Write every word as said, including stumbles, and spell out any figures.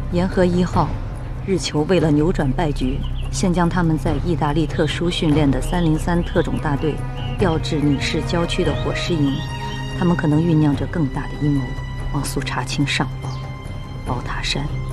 沿河一号，日球为了扭转败局，现将他们在意大利特殊训练的三零三特种大队调至你市郊区的火狮营。他们可能酝酿着更大的阴谋，往速查清上报。宝塔山